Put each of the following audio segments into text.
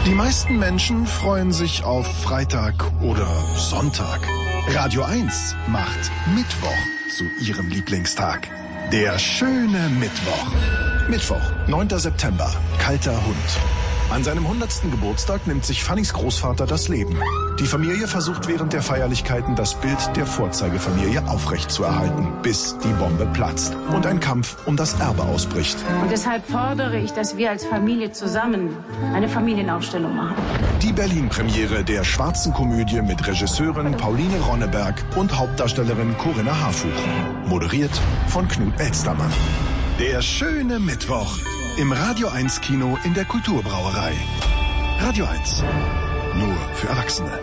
Die meisten Menschen freuen sich auf Freitag oder Sonntag. Radio 1 macht Mittwoch zu ihrem Lieblingstag. Der schöne Mittwoch. Mittwoch, 9. September, kalter Hund. An seinem 100. Geburtstag nimmt sich Fannys Großvater das Leben. Die Familie versucht während der Feierlichkeiten das Bild der Vorzeigefamilie aufrechtzuerhalten, bis die Bombe platzt und ein Kampf um das Erbe ausbricht. Und deshalb fordere ich, dass wir als Familie zusammen eine Familienaufstellung machen. Die Berlin-Premiere der schwarzen Komödie mit Regisseurin Pauline Ronneberg und Hauptdarstellerin Corinna Harfuch. Moderiert von Knut Elstermann. Der schöne Mittwoch im Radio 1 Kino in der Kulturbrauerei. Radio 1. Nur für Erwachsene.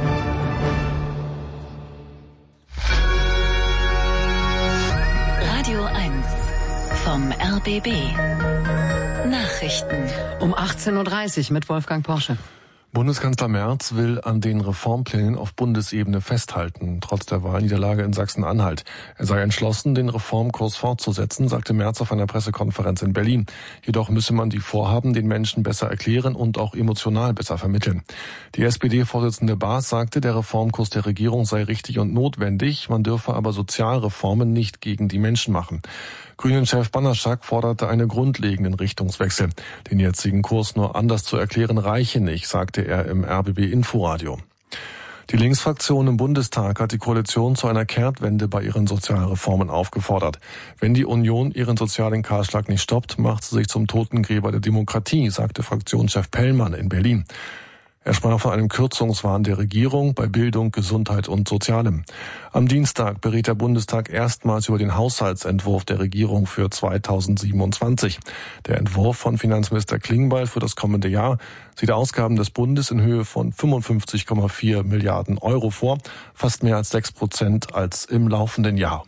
Radio 1 vom RBB. Nachrichten. Um 18.30 Uhr mit Wolfgang Porsche. Bundeskanzler Merz will an den Reformplänen auf Bundesebene festhalten, trotz der Wahlniederlage in Sachsen-Anhalt. Er sei entschlossen, den Reformkurs fortzusetzen, sagte Merz auf einer Pressekonferenz in Berlin. Jedoch müsse man die Vorhaben den Menschen besser erklären und auch emotional besser vermitteln. Die SPD-Vorsitzende Baas sagte, der Reformkurs der Regierung sei richtig und notwendig, man dürfe aber Sozialreformen nicht gegen die Menschen machen. Grünen-Chef Banaszak forderte einen grundlegenden Richtungswechsel. Den jetzigen Kurs nur anders zu erklären reiche nicht, sagte er im RBB-Inforadio. Die Linksfraktion im Bundestag hat die Koalition zu einer Kehrtwende bei ihren Sozialreformen aufgefordert. Wenn die Union ihren sozialen Kahlschlag nicht stoppt, macht sie sich zum Totengräber der Demokratie, sagte Fraktionschef Pellmann in Berlin. Er sprach von einem Kürzungswahn der Regierung bei Bildung, Gesundheit und Sozialem. Am Dienstag beriet der Bundestag erstmals über den Haushaltsentwurf der Regierung für 2027. Der Entwurf von Finanzminister Klingbeil für das kommende Jahr sieht Ausgaben des Bundes in Höhe von 55,4 Milliarden Euro vor, fast mehr als 6% als im laufenden Jahr.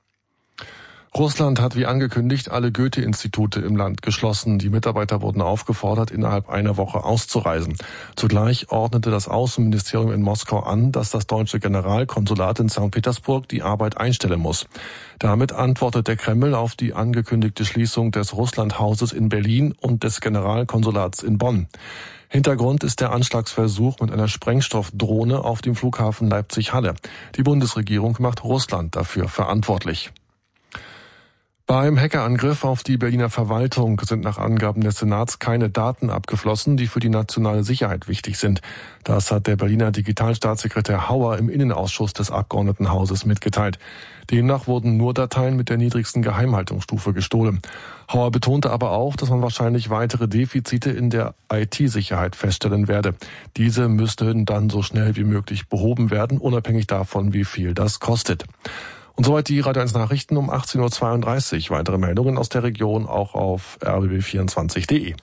Russland hat wie angekündigt alle Goethe-Institute im Land geschlossen. Die Mitarbeiter wurden aufgefordert, innerhalb einer Woche auszureisen. Zugleich ordnete das Außenministerium in Moskau an, dass das deutsche Generalkonsulat in St. Petersburg die Arbeit einstellen muss. Damit antwortet der Kreml auf die angekündigte Schließung des Russlandhauses in Berlin und des Generalkonsulats in Bonn. Hintergrund ist der Anschlagsversuch mit einer Sprengstoffdrohne auf dem Flughafen Leipzig-Halle. Die Bundesregierung macht Russland dafür verantwortlich. Beim Hackerangriff auf die Berliner Verwaltung sind nach Angaben des Senats keine Daten abgeflossen, die für die nationale Sicherheit wichtig sind. Das hat der Berliner Digitalstaatssekretär Hauer im Innenausschuss des Abgeordnetenhauses mitgeteilt. Demnach wurden nur Dateien mit der niedrigsten Geheimhaltungsstufe gestohlen. Hauer betonte aber auch, dass man wahrscheinlich weitere Defizite in der IT-Sicherheit feststellen werde. Diese müssten dann so schnell wie möglich behoben werden, unabhängig davon, wie viel das kostet. Und soweit die Radio 1 Nachrichten um 18.32 Uhr. Weitere Meldungen aus der Region auch auf rbb24.de.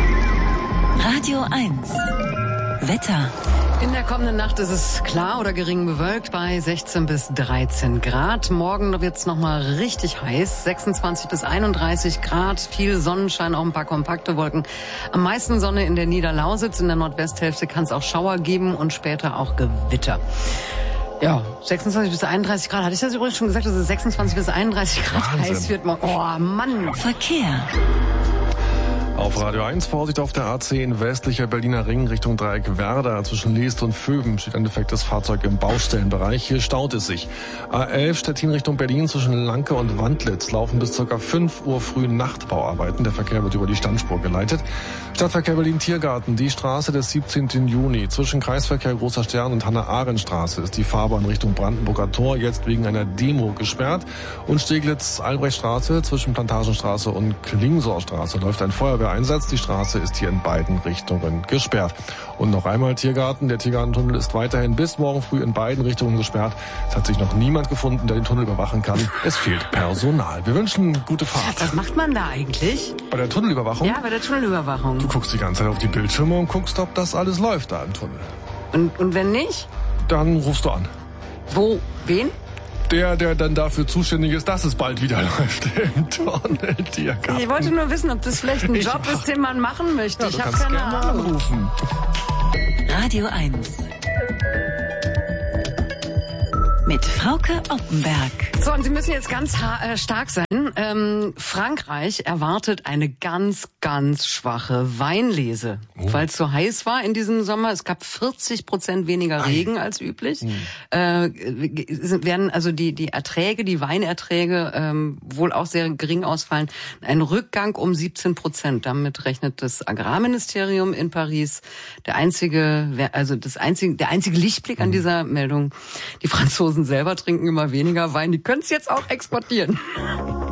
Radio 1 Wetter. In der kommenden Nacht ist es klar oder gering bewölkt bei 16 bis 13 Grad. Morgen wird's nochmal richtig heiß, 26 bis 31 Grad, viel Sonnenschein, auch ein paar kompakte Wolken. Am meisten Sonne in der Niederlausitz, in der Nordwesthälfte kann es auch Schauer geben und später auch Gewitter. Ja, 26 bis 31 Grad. Hatte ich das übrigens schon gesagt, dass es 26 bis 31 Grad Wahnsinn. heiß wird? Oh Mann. Verkehr. Auf Radio 1 Vorsicht auf der A10 westlicher Berliner Ring Richtung Dreieck Werder. Zwischen Leest und Vöben steht ein defektes Fahrzeug im Baustellenbereich. Hier staut es sich. A11 Stettin Richtung Berlin zwischen Lanke und Wandlitz laufen bis ca. 5 Uhr früh Nachtbauarbeiten. Der Verkehr wird über die Standspur geleitet. Stadtverkehr Berlin-Tiergarten, die Straße des 17. Juni. Zwischen Kreisverkehr Großer Stern und Hannah-Arendt-Straße ist die Fahrbahn Richtung Brandenburger Tor jetzt wegen einer Demo gesperrt. Und Steglitz-Albrechtstraße zwischen Plantagenstraße und Klingsorstraße läuft ein Feuerwehreinsatz. Die Straße ist hier in beiden Richtungen gesperrt. Und noch einmal Tiergarten. Der Tiergartentunnel ist weiterhin bis morgen früh in beiden Richtungen gesperrt. Es hat sich noch niemand gefunden, der den Tunnel überwachen kann. Es fehlt Personal. Wir wünschen gute Fahrt. Was macht man da eigentlich? Bei der Tunnelüberwachung? Ja, bei der Tunnelüberwachung. Du guckst die ganze Zeit auf die Bildschirme und guckst, ob das alles läuft da im Tunnel. Und wenn nicht? Dann rufst du an. Wo? Wen? Der dann dafür zuständig ist, dass es bald wieder läuft im Tunnel-Tiergarten. Ich wollte nur wissen, ob das vielleicht ein Job ist, den man machen möchte. Ja, ich du habe kannst keine gerne Ahnung. anrufen. Radio 1 mit Frauke Oppenberg. So, und Sie müssen jetzt ganz stark sein. Frankreich erwartet eine ganz, ganz schwache Weinlese, weil es so heiß war in diesem Sommer. Es gab 40% weniger Regen als üblich. Werden also die Erträge, die Weinerträge wohl auch sehr gering ausfallen. Ein Rückgang um 17%. Damit rechnet das Agrarministerium in Paris. Der einzige Lichtblick an dieser Meldung. Die Franzosen selber trinken immer weniger Wein. Die können es jetzt auch exportieren.